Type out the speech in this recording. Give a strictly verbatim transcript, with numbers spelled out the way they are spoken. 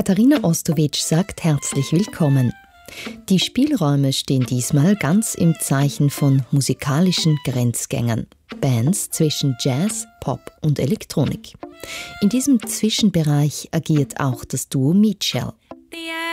Katharina Ostowitsch sagt herzlich willkommen. Die Spielräume stehen diesmal ganz im Zeichen von musikalischen Grenzgängern. Bands zwischen Jazz, Pop und Elektronik. In diesem Zwischenbereich agiert auch das Duo Meatshell. The